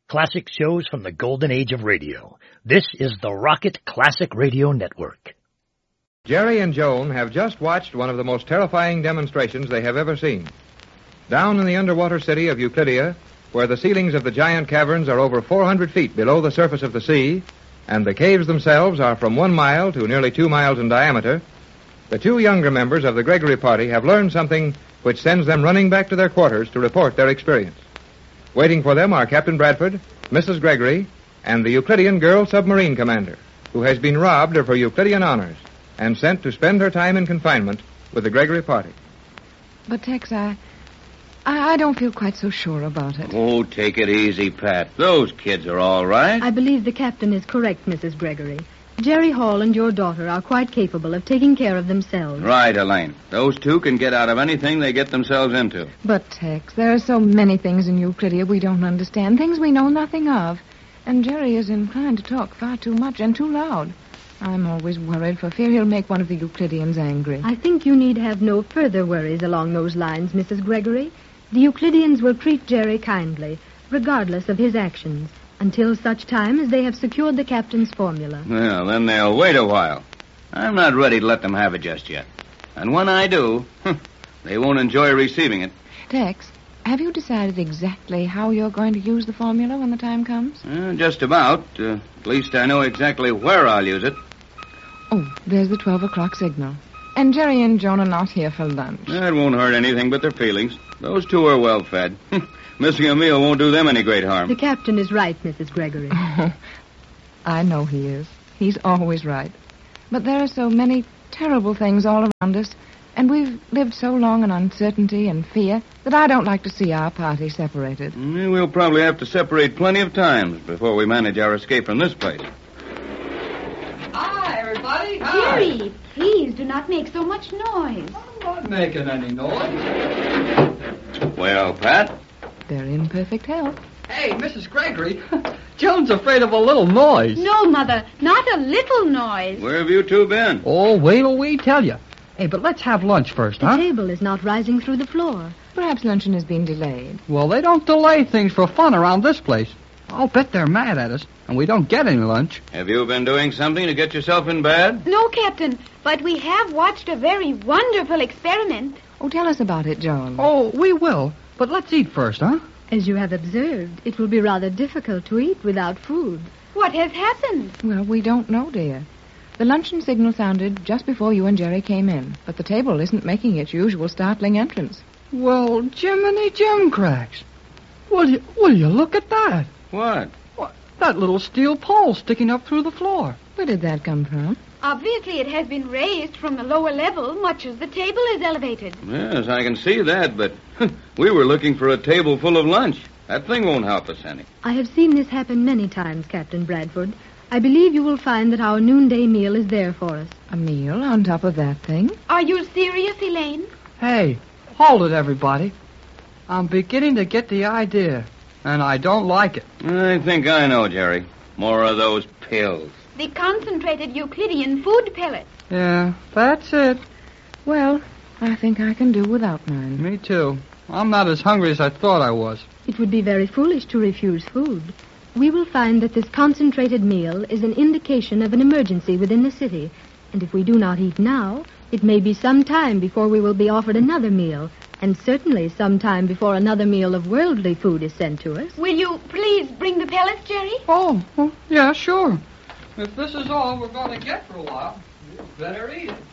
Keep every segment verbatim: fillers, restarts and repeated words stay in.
Classic shows from the golden age of radio. This is the Rocket Classic Radio Network. Jerry and Joan have just watched one of the most terrifying demonstrations they have ever seen. Down in the underwater city of Euclidia, where the ceilings of the giant caverns are over four hundred feet below the surface of the sea, and the caves themselves are from one mile to nearly two miles in diameter, the two younger members of the Gregory party have learned something which sends them running back to their quarters to report their experience. Waiting for them are Captain Bradford, Missus Gregory, and the Euclidean girl submarine commander, who has been robbed of her Euclidean honors and sent to spend her time in confinement with the Gregory party. But, Tex, I... I don't feel quite so sure about it. Oh, take it easy, Pat. Those kids are all right. I believe the captain is correct, Missus Gregory. Jerry Hall and your daughter are quite capable of taking care of themselves. Right, Elaine. Those two can get out of anything they get themselves into. But, Tex, there are so many things in Euclidia we don't understand, things we know nothing of. And Jerry is inclined to talk far too much and too loud. I'm always worried for fear he'll make one of the Euclideans angry. I think you need have no further worries along those lines, Missus Gregory. The Euclideans will treat Jerry kindly, regardless of his actions, until such time as they have secured the captain's formula. Well, then they'll wait a while. I'm not ready to let them have it just yet. And when I do, they won't enjoy receiving it. Tex, have you decided exactly how you're going to use the formula when the time comes? Uh, just about. Uh, at least I know exactly where I'll use it. Oh, there's the twelve o'clock signal. And Jerry and Joan are not here for lunch. That won't hurt anything but their feelings. Those two are well fed. Missing a meal won't do them any great harm. The captain is right, Missus Gregory. Oh, I know he is. He's always right. But there are so many terrible things all around us, and we've lived so long in uncertainty and fear that I don't like to see our party separated. We'll probably have to separate plenty of times before we manage our escape from this place. Hi, everybody. Hi. Jerry, please do not make so much noise. I'm not making any noise. Well, Pat? They're in perfect health. Hey, Missus Gregory, Joan's afraid of a little noise. No, Mother, not a little noise. Where have you two been? Oh, wait till we tell you. Hey, but let's have lunch first, the huh? The table is not rising through the floor. Perhaps luncheon has been delayed. Well, they don't delay things for fun around this place. I'll bet they're mad at us, and we don't get any lunch. Have you been doing something to get yourself in bed? No, Captain, but we have watched a very wonderful experiment. Oh, tell us about it, Joan. Oh, we will. But let's eat first, huh? As you have observed, it will be rather difficult to eat without food. What has happened? Well, we don't know, dear. The luncheon signal sounded just before you and Jerry came in, but the table isn't making its usual startling entrance. Well, Jiminy Jimcracks. Will you, will you look at that? What? What? That little steel pole sticking up through the floor. Where did that come from? Obviously, it has been raised from the lower level, much as the table is elevated. Yes, I can see that, but we were looking for a table full of lunch. That thing won't help us any. I have seen this happen many times, Captain Bradford. I believe you will find that our noonday meal is there for us. A meal on top of that thing? Are you serious, Elaine? Hey, hold it, everybody. I'm beginning to get the idea, and I don't like it. I think I know, Jerry. More of those pills. The concentrated Euclidean food pellets. Yeah, that's it. Well, I think I can do without mine. Me too. I'm not as hungry as I thought I was. It would be very foolish to refuse food. We will find that this concentrated meal is an indication of an emergency within the city. And if we do not eat now, it may be some time before we will be offered another meal, and certainly some time before another meal of worldly food is sent to us. Will you please bring the pellets, Jerry? Oh, well, yeah, sure. If this is all we're going to get for a while, you better eat it.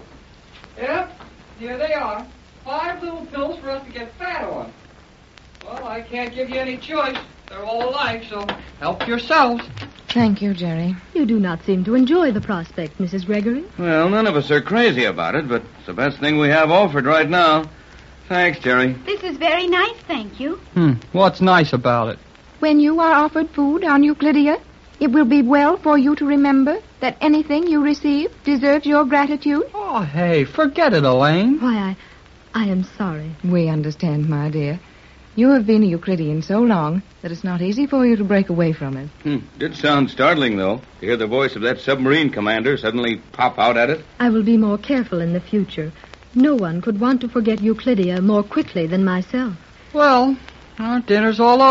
Yep, here they are. Five little pills for us to get fat on. Well, I can't give you any choice. They're all alike, so help yourselves. Thank you, Jerry. You do not seem to enjoy the prospect, Missus Gregory. Well, none of us are crazy about it, but it's the best thing we have offered right now. Thanks, Jerry. This is very nice, thank you. Hmm, what's nice about it? When you are offered food on Euclidia, it will be well for you to remember that anything you receive deserves your gratitude. Oh, hey, forget it, Elaine. Why, I... I am sorry. We understand, my dear. You have been a Euclidean so long that it's not easy for you to break away from it. Hmm. Did sound startling, though, to hear the voice of that submarine commander suddenly pop out at it. I will be more careful in the future. No one could want to forget Euclidia more quickly than myself. Well, our dinner's all over.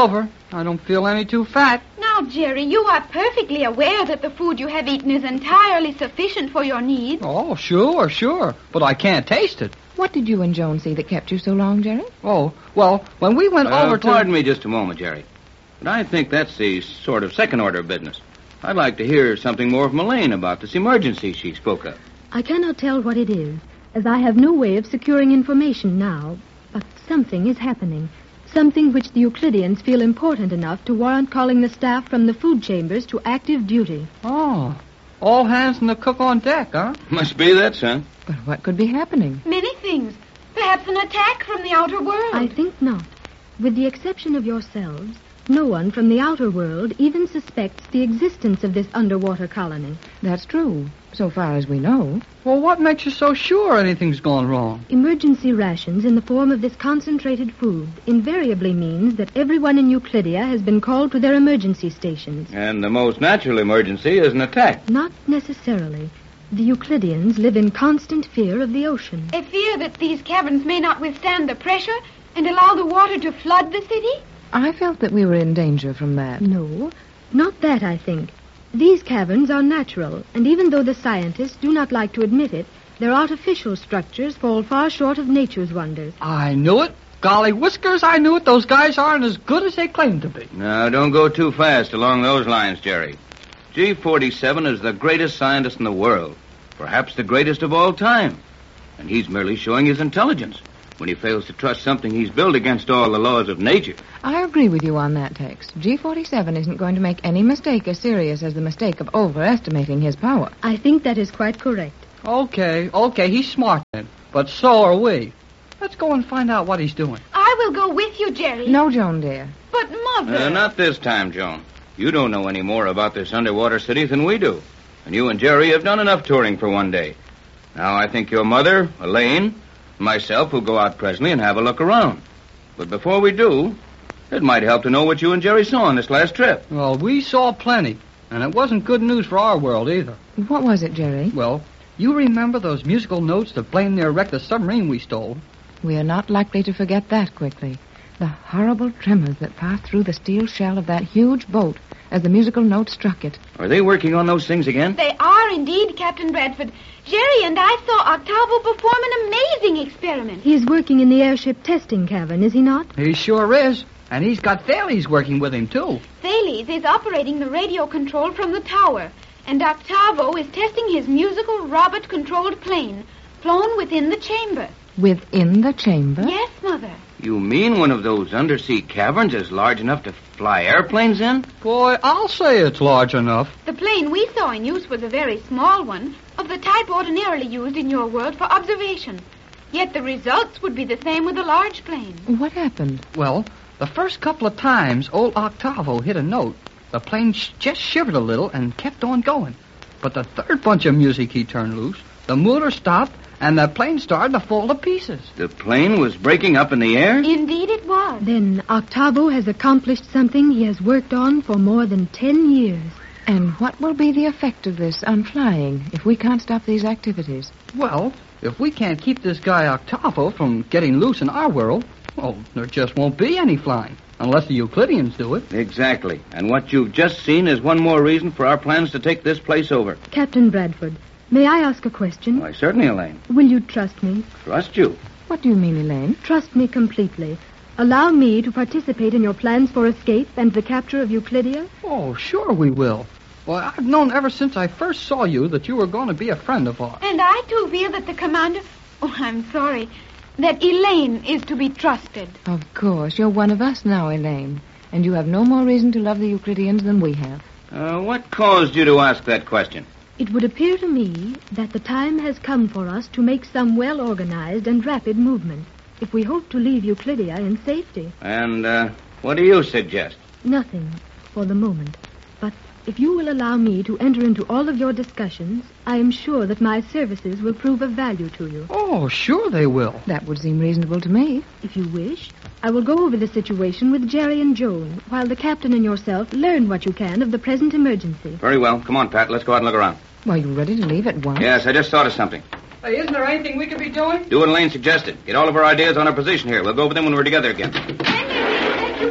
I don't feel any too fat. Now, Jerry, you are perfectly aware that the food you have eaten is entirely sufficient for your needs. Oh, sure, sure. But I can't taste it. What did you and Joan see that kept you so long, Jerry? Oh, well, when we went Uh, over to... pardon me just a moment, Jerry. But I think that's the sort of second-order business. I'd like to hear something more from Elaine about this emergency she spoke of. I cannot tell what it is, as I have no way of securing information now. But something is happening. Something which the Euclideans feel important enough to warrant calling the staff from the food chambers to active duty. Oh, all hands and the cook on deck, huh? Must be that, son. But what could be happening? Many things. Perhaps an attack from the outer world. I think not. With the exception of yourselves, no one from the outer world even suspects the existence of this underwater colony. That's true, so far as we know. Well, what makes you so sure anything's gone wrong? Emergency rations in the form of this concentrated food invariably means that everyone in Euclidia has been called to their emergency stations. And the most natural emergency is an attack. Not necessarily. The Euclideans live in constant fear of the ocean. A fear that these caverns may not withstand the pressure and allow the water to flood the city? I felt that we were in danger from that. No, not that, I think. These caverns are natural, and even though the scientists do not like to admit it, their artificial structures fall far short of nature's wonders. I knew it. Golly whiskers, I knew it. Those guys aren't as good as they claim to be. Now, don't go too fast along those lines, Jerry. G forty-seven is the greatest scientist in the world, perhaps the greatest of all time. And he's merely showing his intelligence when he fails to trust something he's built against all the laws of nature. I agree with you on that, Tex. G forty-seven isn't going to make any mistake as serious as the mistake of overestimating his power. I think that is quite correct. Okay, okay, he's smart then. But so are we. Let's go and find out what he's doing. I will go with you, Jerry. No, Joan, dear. But, Mother... Uh, not this time, Joan. You don't know any more about this underwater city than we do. And you and Jerry have done enough touring for one day. Now I think your mother, Elaine, and myself will go out presently and have a look around. But before we do, it might help to know what you and Jerry saw on this last trip. Well, we saw plenty. And it wasn't good news for our world either. What was it, Jerry? Well, you remember those musical notes that Blaine near wrecked the submarine we stole? We are not likely to forget that quickly. The horrible tremors that passed through the steel shell of that huge boat as the musical note struck it. Are they working on those things again? They are indeed, Captain Bradford. Jerry and I saw Octavo perform an amazing experiment. He is working in the airship testing cavern, is he not? He sure is. And he's got Thales working with him, too. Thales is operating the radio control from the tower, and Octavo is testing his musical robot-controlled plane, flown within the chamber. Within the chamber? Yes, Mother. You mean one of those undersea caverns is large enough to fly airplanes in? Boy, I'll say it's large enough. The plane we saw in use was a very small one, of the type ordinarily used in your world for observation. Yet the results would be the same with a large plane. What happened? Well, the first couple of times old Octavo hit a note, the plane sh- just shivered a little and kept on going. But the third bunch of music he turned loose, the motor stopped, and the plane started to fall to pieces. The plane was breaking up in the air? Indeed it was. Then Octavo has accomplished something he has worked on for more than ten years. And what will be the effect of this on flying if we can't stop these activities? Well, if we can't keep this guy Octavo from getting loose in our world, well, there just won't be any flying, unless the Euclideans do it. Exactly. And what you've just seen is one more reason for our plans to take this place over. Captain Bradford, may I ask a question? Why, certainly, Elaine. Will you trust me? Trust you. What do you mean, Elaine? Trust me completely. Allow me to participate in your plans for escape and the capture of Euclidia? Oh, sure we will. Well, I've known ever since I first saw you that you were going to be a friend of ours. And I, too, feel that the commander... Oh, I'm sorry. That Elaine is to be trusted. Of course. You're one of us now, Elaine. And you have no more reason to love the Euclideans than we have. Uh, what caused you to ask that question? It would appear to me that the time has come for us to make some well-organized and rapid movement if we hope to leave Euclidia in safety. And, uh, what do you suggest? Nothing for the moment. But if you will allow me to enter into all of your discussions, I am sure that my services will prove of value to you. Oh, sure they will. That would seem reasonable to me. If you wish, I will go over the situation with Jerry and Joan, while the captain and yourself learn what you can of the present emergency. Very well. Come on, Pat. Let's go out and look around. Well, you ready to leave at once? Yes, I just thought of something. Hey, isn't there anything we could be doing? Do what Elaine suggested. Get all of our ideas on our position here. We'll go over them when we're together again. When may we expect you back,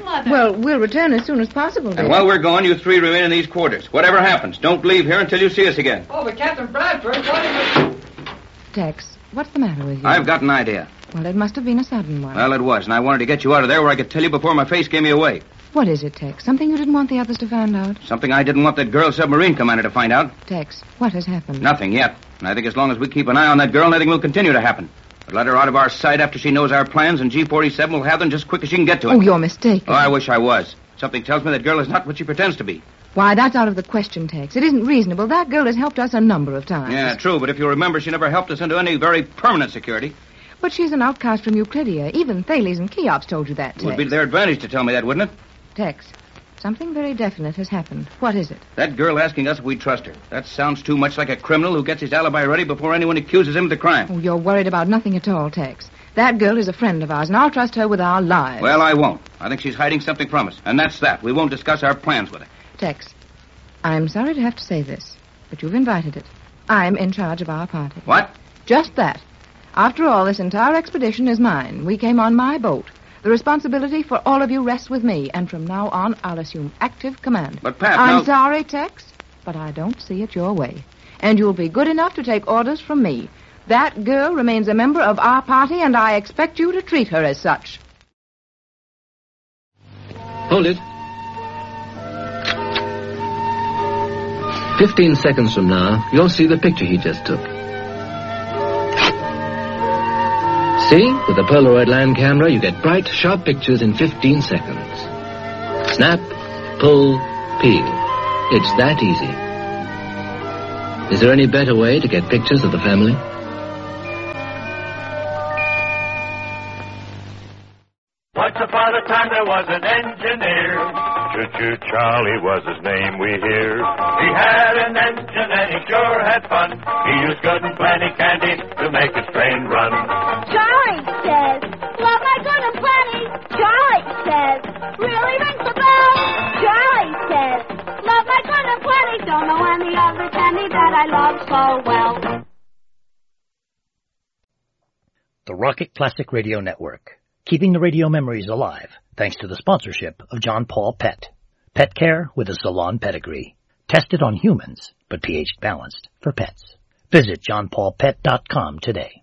Mother. Well, we'll return as soon as possible, David. And while we're gone, you three remain in these quarters. Whatever happens, don't leave here until you see us again. Oh, but Captain Bradford, what is it? Tex, what's the matter with you? I've got an idea. Well, it must have been a sudden one. Well, it was, and I wanted to get you out of there where I could tell you before my face gave me away. What is it, Tex? Something you didn't want the others to find out? Something I didn't want that girl submarine commander to find out. Tex, what has happened? Nothing yet. And I think as long as we keep an eye on that girl, nothing will continue to happen. But let her out of our sight after she knows our plans, and G forty-seven will have them just quick as she can get to it. Oh, you're mistaken. Oh, I wish I was. Something tells me that girl is not what she pretends to be. Why, that's out of the question, Tex. It isn't reasonable. That girl has helped us a number of times. Yeah, true, but if you remember, she never helped us into any very permanent security. But she's an outcast from Euclidia. Even Thales and Cheops told you that, Tex. It would be to their advantage to tell me that, wouldn't it? Tex, something very definite has happened. What is it? That girl asking us if we trust her. That sounds too much like a criminal who gets his alibi ready before anyone accuses him of the crime. Oh, you're worried about nothing at all, Tex. That girl is a friend of ours, and I'll trust her with our lives. Well, I won't. I think she's hiding something from us, and that's that. We won't discuss our plans with her. Tex, I'm sorry to have to say this, but you've invited it. I'm in charge of our party. What? Just that. After all, this entire expedition is mine. We came on my boat. The responsibility for all of you rests with me, and from now on, I'll assume active command. But, Pat, I'm now... sorry, Tex, but I don't see it your way. And you'll be good enough to take orders from me. That girl remains a member of our party, and I expect you to treat her as such. Hold it. Fifteen seconds from now, you'll see the picture he just took. See? With the Polaroid land camera, you get bright, sharp pictures in fifteen seconds. Snap, pull, peel. It's that easy. Is there any better way to get pictures of the family? Once upon a time there was an engineer. Choo-choo Charlie was his name, we hear. He had an engine and he sure had fun. He used good and plenty candy to make his train run. Charlie says, love my good and plenty. Charlie says, really rings the bell. Charlie says, love my good and plenty. Don't know any other candy that I love so well. The Rocket Classic Radio Network. Keeping the radio memories alive, thanks to the sponsorship of John Paul Pet. Pet care with a salon pedigree. Tested on humans, but pH balanced for pets. Visit john paul pet dot com today.